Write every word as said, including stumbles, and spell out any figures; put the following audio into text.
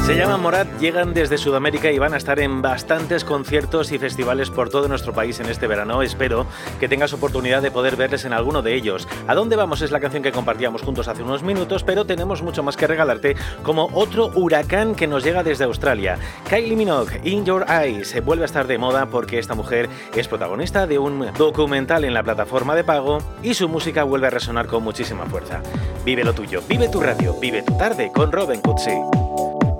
Se llaman Morat, llegan desde Sudamérica y van a estar en bastantes conciertos y festivales por todo nuestro país en este verano. Espero que tengas oportunidad de poder verles en alguno de ellos. ¿A dónde vamos? Es la canción que compartíamos juntos hace unos minutos, pero tenemos mucho más que regalarte, como otro huracán que nos llega desde Australia. Kylie Minogue, In Your Eyes, se vuelve a estar de moda porque esta mujer es protagonista de un documental en la plataforma de pago y su música vuelve a resonar con muchísima fuerza. Vive lo tuyo, vive tu radio, vive tu tarde con Robin Cutsi.